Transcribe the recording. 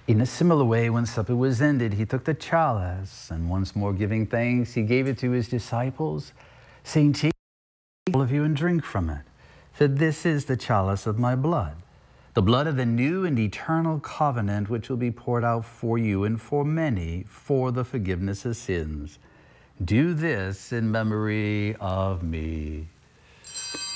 In a similar way, when supper was ended, he took the chalice, and once more giving thanks, he gave it to his disciples, saying, "Take all of you and drink from it, for this is the chalice of my blood, the blood of the new and eternal covenant, which will be poured out for you and for many for the forgiveness of sins. Do this in memory of me."